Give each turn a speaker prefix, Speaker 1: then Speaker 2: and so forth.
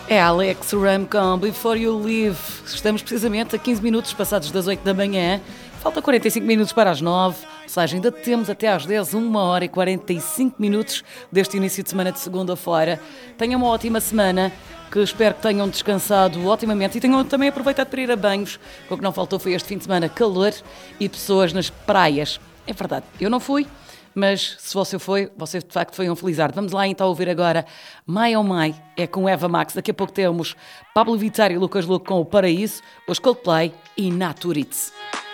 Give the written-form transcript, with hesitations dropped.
Speaker 1: É Alex Ram com Before You Leave. Estamos precisamente a 15 minutos passados das 8 da manhã. Falta 45 minutos para as 9. Ou seja, ainda temos até às 10, 1 hora e 45 minutos deste início de semana de segunda-feira. Tenham uma ótima semana, que espero que tenham descansado otimamente e tenham também aproveitado para ir a banhos. O que não faltou foi este fim de semana calor e pessoas nas praias. É verdade, eu não fui, mas se você foi, você de facto foi um felizardo. Vamos lá então ouvir agora My Oh My, é com Eva Max. Daqui a pouco temos Pablo Vittar e Lucas Luco com O Paraíso, os Coldplay e Naturitz.